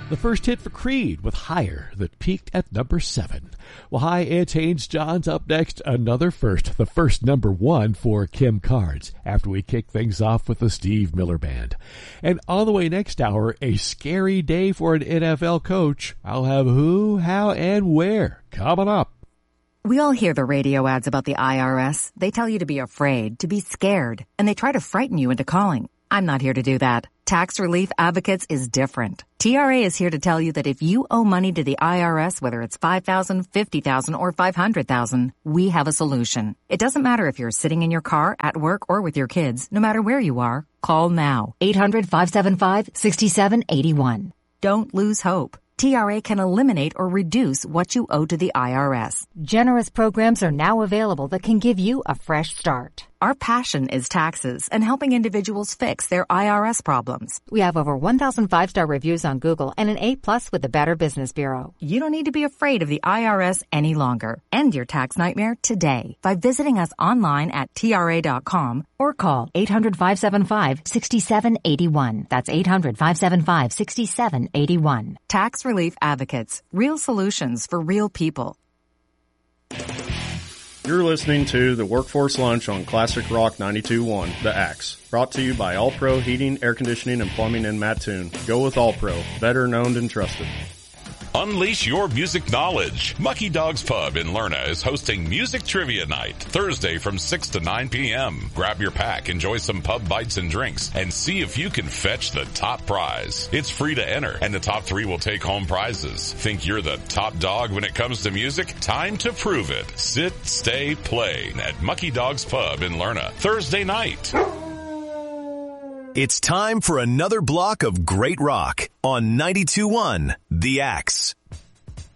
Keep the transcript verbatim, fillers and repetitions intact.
The first hit for Creed with Higher that peaked at number seven. Well, hi, it's Haynes Johns. Up next, another first, the first number one for Kim Carnes, after we kick things off with the Steve Miller Band. And on the way next hour, a scary day for an N F L coach. I'll have who, how, and where coming up. We all hear the radio ads about the I R S. They tell you to be afraid, to be scared, and they try to frighten you into calling. I'm not here to do that. Tax Relief Advocates is different. T R A is here to tell you that if you owe money to the I R S, whether it's five thousand dollars, fifty thousand dollars, or five hundred thousand dollars, we have a solution. It doesn't matter if you're sitting in your car, at work, or with your kids. No matter where you are, call now. eight hundred, five seven five, six seven eight one. Don't lose hope. T R A can eliminate or reduce what you owe to the I R S. Generous programs are now available that can give you a fresh start. Our passion is taxes and helping individuals fix their I R S problems. We have over one thousand five-star reviews on Google and an A plus with the Better Business Bureau. You don't need to be afraid of the I R S any longer. End your tax nightmare today by visiting us online at T R A dot com or call eight hundred, five seven five, six seven eight one. That's eight hundred, five seven five, six seven eight one. Tax Relief Advocates. Real solutions for real people. You're listening to the Workforce Lunch on Classic Rock ninety-two point one, The Axe. Brought to you by All Pro Heating, Air Conditioning, and Plumbing in Mattoon. Go with All Pro. Better known and trusted. Unleash your music knowledge. Mucky Dog's Pub in Lerna is hosting Music Trivia Night, Thursday from six to nine p.m. Grab your pack, enjoy some pub bites and drinks, and see if you can fetch the top prize. It's free to enter, and the top three will take home prizes. Think you're the top dog when it comes to music? Time to prove it. Sit, stay, play at Mucky Dog's Pub in Lerna, Thursday night. It's time for another block of great rock on ninety-two point one The Axe.